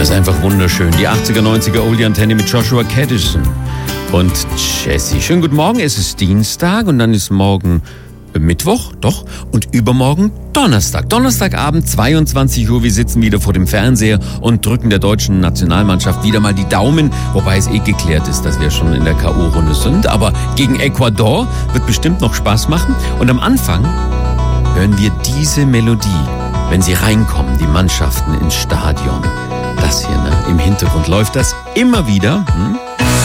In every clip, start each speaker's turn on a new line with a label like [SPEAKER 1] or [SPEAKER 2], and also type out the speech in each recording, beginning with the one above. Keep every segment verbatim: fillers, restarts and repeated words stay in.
[SPEAKER 1] Das ist einfach wunderschön. Die achtziger, neunziger Oldie-Antenne mit Joshua Caddison und Jessie. Schönen guten Morgen, es ist Dienstag und dann ist morgen Mittwoch, doch, und übermorgen Donnerstag. Donnerstagabend, zweiundzwanzig Uhr, wir sitzen wieder vor dem Fernseher und drücken der deutschen Nationalmannschaft wieder mal die Daumen, wobei es eh geklärt ist, dass wir schon in der K O-Runde sind. Aber gegen Ecuador wird bestimmt noch Spaß machen. Und am Anfang hören wir diese Melodie, wenn sie reinkommen, die Mannschaften ins Stadion. Das hier, ne? Im Hintergrund läuft das immer wieder. Hm?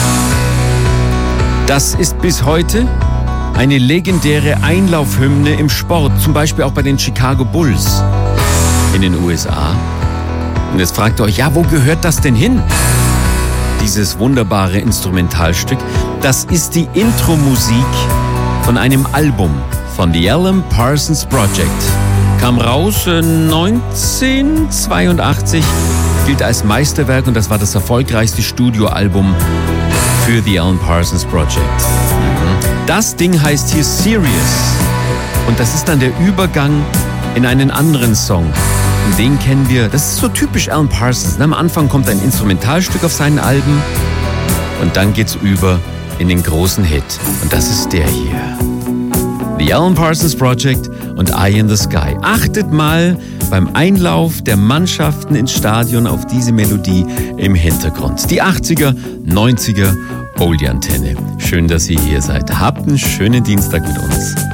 [SPEAKER 1] Das ist bis heute eine legendäre Einlaufhymne im Sport, zum Beispiel auch bei den Chicago Bulls in den U S A. Und jetzt fragt ihr euch, ja, wo gehört das denn hin? Dieses wunderbare Instrumentalstück, das ist die Intro-Musik von einem Album von The Alan Parsons Project. Kam raus äh, neunzehnhundertzweiundachtzig, gilt als Meisterwerk und das war das erfolgreichste Studioalbum für The Alan Parsons Project. Das Ding heißt hier Serious und das ist dann der Übergang in einen anderen Song. Und den kennen wir, das ist so typisch Alan Parsons. Am Anfang kommt ein Instrumentalstück auf seinen Alben und dann geht's über in den großen Hit. Und das ist der hier. The Alan Parsons Project und Eye in the Sky. Achtet mal beim Einlauf der Mannschaften ins Stadion auf diese Melodie im Hintergrund. Die achtziger, neunziger Oldie-Antenne. Schön, dass ihr hier seid. Habt einen schönen Dienstag mit uns.